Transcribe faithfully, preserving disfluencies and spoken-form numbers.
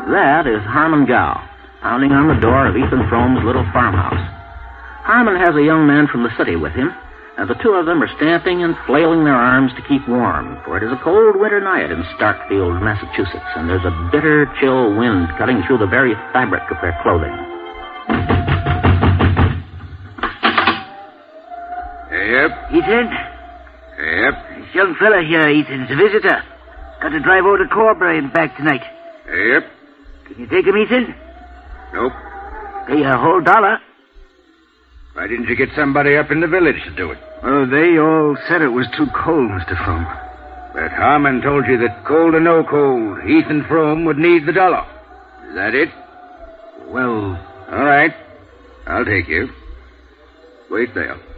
That is Harmon Gow, pounding on the door of Ethan Frome's little farmhouse. Harmon has a young man from the city with him, and the two of them are stamping and flailing their arms to keep warm, for it is a cold winter night in Starkfield, Massachusetts, and there's a bitter, chill wind cutting through the very fabric of their clothing. Yep. Ethan? Yep. This young fella here, Ethan's a visitor. Got to drive over to Corbray and back tonight. Yep. Can you take him, Ethan? Nope. Pay a whole dollar. Why didn't you get somebody up in the village to do it? Oh, they all said it was too cold, Mister Frome. But Harmon told you that cold or no cold, Ethan Frome would need the dollar. Is that it? Well... All right. I'll take you. Wait there.